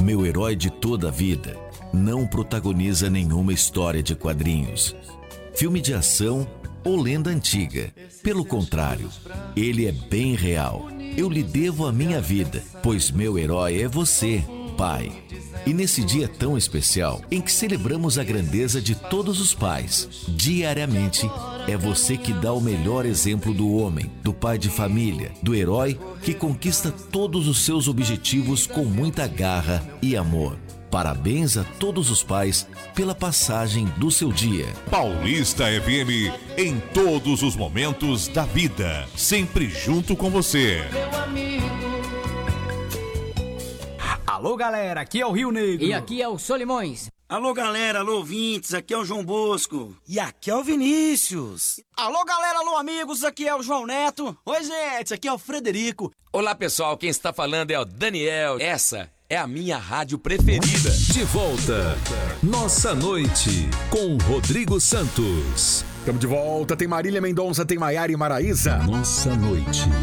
meu herói de toda a vida, não protagoniza nenhuma história de quadrinhos, filme de ação ou lenda antiga. Pelo contrário, ele é bem real. Eu lhe devo a minha vida, pois meu herói é você, pai. E nesse dia tão especial, em que celebramos a grandeza de todos os pais, diariamente, é você que dá o melhor exemplo do homem, do pai de família, do herói que conquista todos os seus objetivos com muita garra e amor. Parabéns a todos os pais pela passagem do seu dia. Paulista FM, em todos os momentos da vida, sempre junto com você. Meu amigo. Alô, galera, aqui é o Rio Negro. E aqui é o Solimões. Alô, galera, alô, ouvintes, aqui é o João Bosco. E aqui é o Vinícius. Alô, galera, alô, amigos, aqui é o João Neto. Oi, gente, aqui é o Frederico. Olá, pessoal, quem está falando é o Daniel. Essa é a minha rádio preferida. De volta, Nossa Noite, com Rodrigo Santos. Estamos de volta, tem Marília Mendonça, tem Maiara e Maraísa. Nossa Noite.